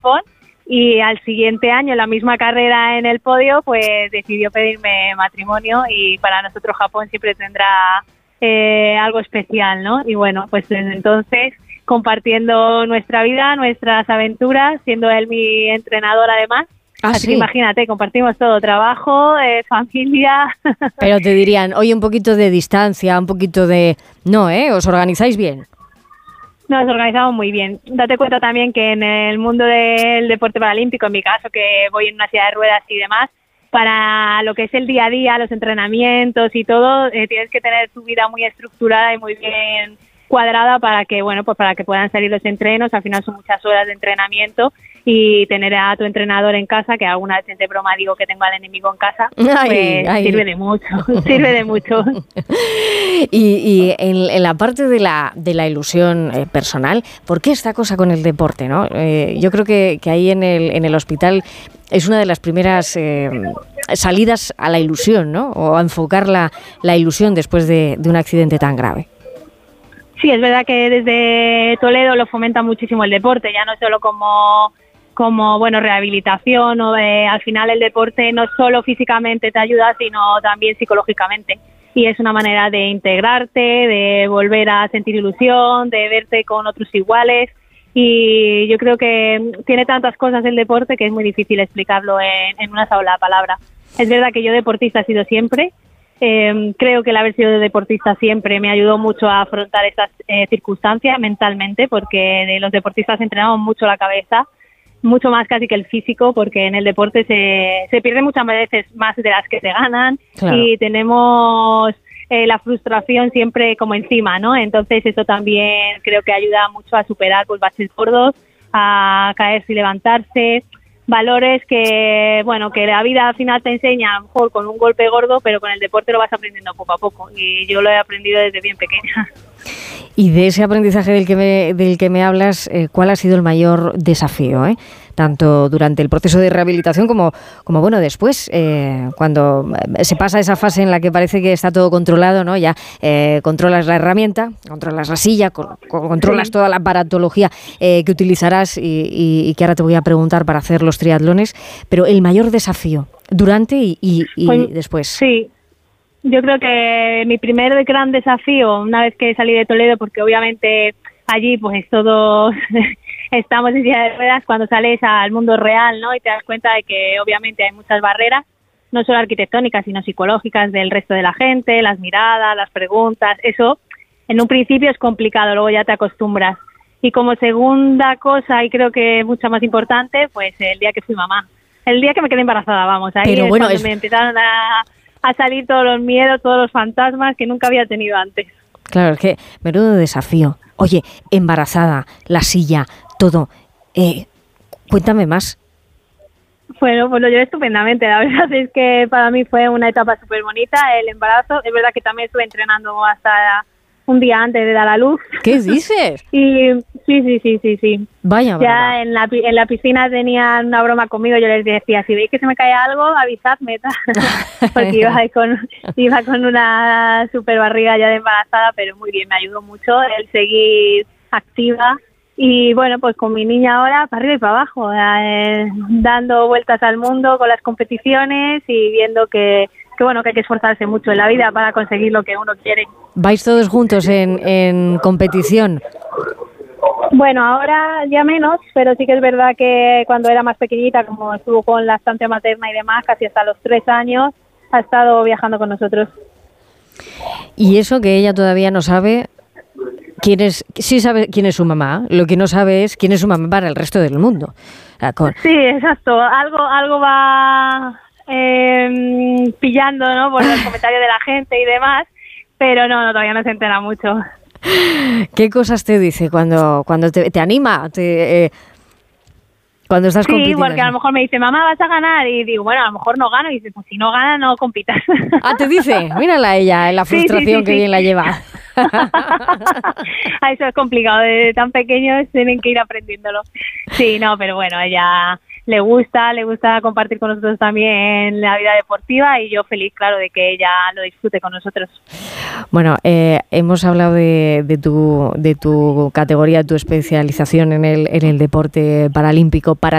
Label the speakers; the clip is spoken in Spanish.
Speaker 1: Japón, y al siguiente año, en la misma carrera en el podio, pues decidió pedirme matrimonio, y para nosotros Japón siempre tendrá algo especial, ¿no? Y bueno, pues desde entonces, compartiendo nuestra vida, nuestras aventuras, siendo él mi entrenador además. Así que imagínate, compartimos todo, trabajo, familia.
Speaker 2: Pero te dirían, oye, un poquito de distancia, un poquito de... No, ¿os organizáis bien?
Speaker 1: Nos organizamos muy bien. Date cuenta también que en el mundo del deporte paralímpico, en mi caso, que voy en una silla de ruedas y demás, para lo que es el día a día, los entrenamientos y todo, tienes que tener tu vida muy estructurada y muy bien cuadrada para que, bueno, pues para que puedan salir los entrenos. Al final son muchas horas de entrenamiento, y tener a tu entrenador en casa, que alguna vez de broma digo que tengo al enemigo en casa, pues sirve de mucho, sirve de mucho.
Speaker 2: Y en la parte de la ilusión personal, ¿por qué esta cosa con el deporte, no? Yo creo que ahí en el hospital es una de las primeras salidas a la ilusión, ¿no? O a enfocar la ilusión después de un accidente tan grave.
Speaker 1: Sí, es verdad que desde Toledo lo fomenta muchísimo el deporte, ya no solo como bueno, rehabilitación, o al final el deporte no solo físicamente te ayuda, sino también psicológicamente, y es una manera de integrarte, de volver a sentir ilusión, de verte con otros iguales, y yo creo que tiene tantas cosas el deporte que es muy difícil explicarlo en una sola palabra. Es verdad que yo deportista he sido siempre. Creo que el haber sido deportista siempre me ayudó mucho a afrontar estas circunstancias mentalmente, porque de los deportistas entrenamos mucho la cabeza, mucho más casi que el físico, porque en el deporte se pierde muchas veces más de las que se ganan. Claro. Y tenemos la frustración siempre como encima, ¿no? Entonces eso también creo que ayuda mucho a superar pues baches gordos, a caerse y levantarse. Valores que, bueno, que la vida al final te enseña, a lo mejor con un golpe gordo, pero con el deporte lo vas aprendiendo poco a poco, y yo lo he aprendido desde bien pequeña.
Speaker 2: Y de ese aprendizaje del que me hablas, ¿cuál ha sido el mayor desafío, tanto durante el proceso de rehabilitación como bueno, después, cuando se pasa esa fase en la que parece que está todo controlado, ¿no? Ya controlas la herramienta, controlas la silla, controlas toda la aparatología que utilizarás y que ahora te voy a preguntar para hacer los triatlones, pero el mayor desafío durante y
Speaker 1: pues,
Speaker 2: después.
Speaker 1: Sí. Yo creo que mi primer gran desafío, una vez que salí de Toledo, porque obviamente allí pues todos estamos en silla de ruedas, cuando sales al mundo real, ¿no? Y te das cuenta de que obviamente hay muchas barreras, no solo arquitectónicas, sino psicológicas del resto de la gente, las miradas, las preguntas. Eso en un principio es complicado, luego ya te acostumbras. Y como segunda cosa, y creo que mucho más importante, pues el día que fui mamá. El día que me quedé embarazada, vamos. Ahí pero bueno, me empezaron a salir todos los miedos, todos los fantasmas que nunca había tenido antes.
Speaker 2: Claro, es que menudo desafío. Oye, embarazada, la silla, todo. Cuéntame más.
Speaker 1: Bueno, pues lo llevé estupendamente. La verdad es que para mí fue una etapa súper bonita el embarazo. Es verdad que también estuve entrenando hasta un día antes de dar a luz.
Speaker 2: ¿Qué dices?
Speaker 1: Y sí.
Speaker 2: Vaya,
Speaker 1: ya en la piscina tenían una broma conmigo. Yo les decía, si veis que se me cae algo, avisadme. Porque iba con una super barriga ya de embarazada, pero muy bien, me ayudó mucho el seguir activa. Y bueno, pues con mi niña ahora para arriba y para abajo, dando vueltas al mundo con las competiciones y viendo que bueno, que hay que esforzarse mucho en la vida para conseguir lo que uno quiere.
Speaker 2: ¿Vais todos juntos en competición?
Speaker 1: Bueno, ahora ya menos, pero sí que es verdad que cuando era más pequeñita, como estuvo con la estancia materna y demás, casi hasta los 3 años, ha estado viajando con nosotros.
Speaker 2: Y eso que ella todavía no sabe, sí sabe quién es su mamá, lo que no sabe es quién es su mamá para el resto del mundo.
Speaker 1: Sí, exacto, algo va pillando, ¿no? Por los comentarios de la gente y demás, pero no, todavía no se entera mucho.
Speaker 2: ¿Qué cosas te dice cuando te anima? Cuando estás compitiendo.
Speaker 1: Sí, porque a lo mejor me dice, mamá, ¿vas a ganar? Y digo, bueno, a lo mejor no gano. Y dice, pues si no gana, no compitas.
Speaker 2: Ah, te dice, mírala ella, la frustración que bien la lleva.
Speaker 1: Eso es complicado, de tan pequeños tienen que ir aprendiéndolo. Sí, no, pero bueno, ella le gusta compartir con nosotros también la vida deportiva y yo feliz, claro, de que ella lo disfrute con nosotros.
Speaker 2: Bueno, hemos hablado de tu categoría, de tu especialización en el deporte paralímpico. Para